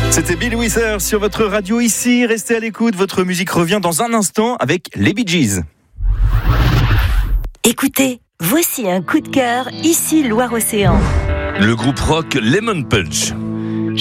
C'était Bill Withers sur votre radio ici. Restez à l'écoute, votre musique revient dans un instant avec les Bee Gees. Écoutez, voici un coup de cœur, ici Loire-Océan. Le groupe rock Lemon Punch.